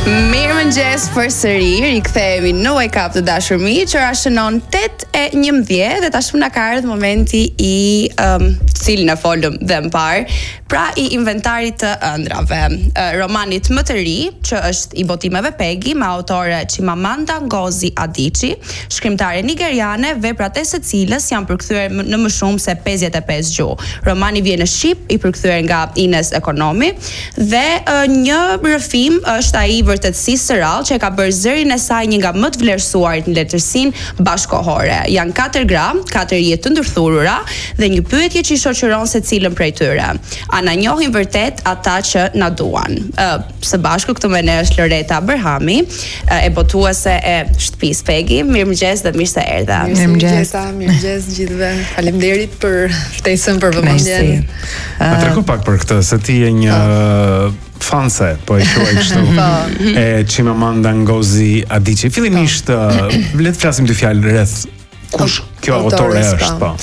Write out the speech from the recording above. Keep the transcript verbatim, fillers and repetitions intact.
Mirëmëngjes përsëri, rikthehemi në Wake Up të dashur miq, ora shënon tetë e njëmbëdhjetë dhe tashmë na ka ardhur momenti i um, cilin e folëm dhe më parë, pra i inventarit të ëndrave. Uh, romanit më të ri, që është i botimeve Peggy, me autore Chimamanda Ngozi Adichie, shkrimtare nigeriane, veprat e së cilës janë përkthyer në më shumë se pesëdhjetë e pesë gjuhë. Romani vjen në shqip, i përkthyer nga Ines Ekonomi, dhe uh, një rrëfim është ai vërtetësisë së rrallë që e ka bërë zërin e saj një nga më të vlerësuarit në letërsinë bashkëkohore. Janë katër gra, katër jetë të ndërthurura dhe një pyetje që i shoqëron secilën prej tyre. A na njohin vërtet ata që na duan? Uh, së bashku këtu me ne është Loreta Abrahami, uh, e botuese e shtëpisë Peggy. Mirëmëngjes dhe mirë se erdha. Mirëmëngjes, mirëmëngjes gjithëve. Faleminderit për ftesën, për vëmendjen. Ma tregu pak për këtë, se ti je një fanse, po e quaj kështu, e Chimamanda Ngozi Adichie. Fillimisht, le të flasim dy fjalë rreth kush kjo autore është, po.